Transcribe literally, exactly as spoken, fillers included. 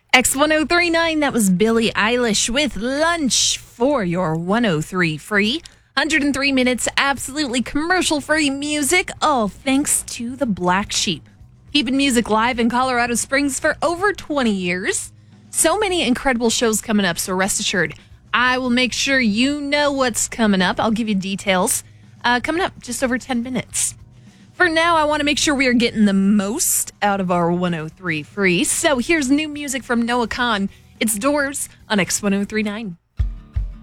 X one oh three point nine, that was Billie Eilish with Lunch for your one oh three free. one hundred three minutes, absolutely commercial-free music, all thanks to the Black Sheep. Keeping music live in Colorado Springs for over twenty years. So many incredible shows coming up, so rest assured, I will make sure you know what's coming up. I'll give you details. Uh, coming up just over ten minutes. For now, I want to make sure we are getting the most out of our one oh three free. So here's new music from Noah Kahan. It's Doors on X one oh three point nine.